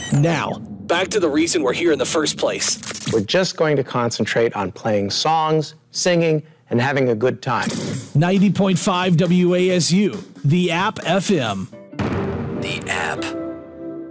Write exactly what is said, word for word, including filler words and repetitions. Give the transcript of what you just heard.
Now, back to the reason we're here in the first place. We're just going to concentrate on playing songs, singing, and having a good time. ninety point five W A S U, the App F M. The App.